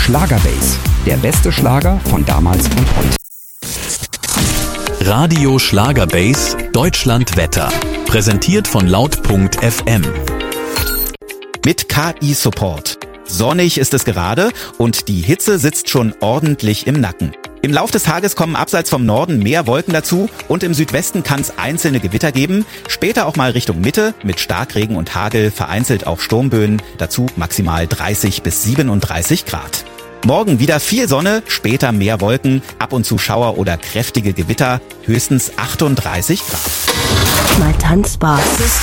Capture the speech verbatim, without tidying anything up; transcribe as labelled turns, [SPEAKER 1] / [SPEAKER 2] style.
[SPEAKER 1] Schlagerbase, der beste Schlager von damals und heute.
[SPEAKER 2] Radio Schlagerbase Deutschland Wetter. Präsentiert von laut punkt f m.
[SPEAKER 3] Mit K I-Support. Sonnig ist es gerade und die Hitze sitzt schon ordentlich im Nacken. Im Lauf des Tages kommen abseits vom Norden mehr Wolken dazu und im Südwesten kann es einzelne Gewitter geben. Später auch mal Richtung Mitte mit Starkregen und Hagel, vereinzelt auch Sturmböen. Dazu maximal dreißig bis siebenunddreißig Grad. Morgen wieder viel Sonne, später mehr Wolken, ab und zu Schauer oder kräftige Gewitter, höchstens achtunddreißig Grad.
[SPEAKER 4] Mal tanzbar.